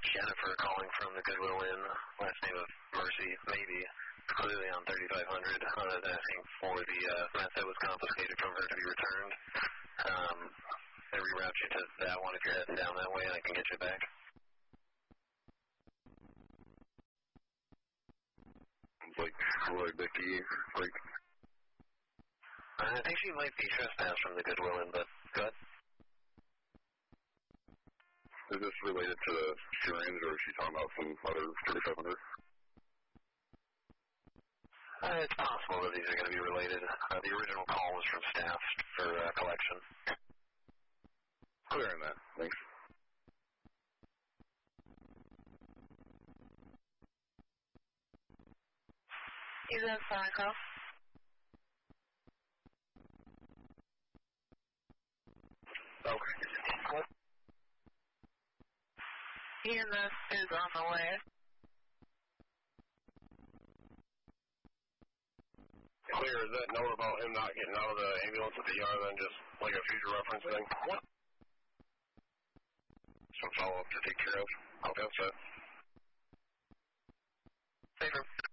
Jennifer calling from the Goodwill Inn, last name of Mercy, maybe, clearly on 3500, asking for the meth that was confiscated from her to be returned. I reroute you to that one if you're heading down that way, and I can get you back. Like Roy Bickey, like... I think she might be trespassed from the Goodwill Inn, but go ahead. Is this related to the syringe, or is she talking about some other 3500? It's possible that these are going to be related. The original call was from staff for collection. Clearing that. Thanks. Is that phone call? Okay. What? EMS is on the way. Clear, is that note about him not getting out of the ambulance at the ER then just like a future reference thing? What? Some follow-up to take care of. Okay, that's it. Safer.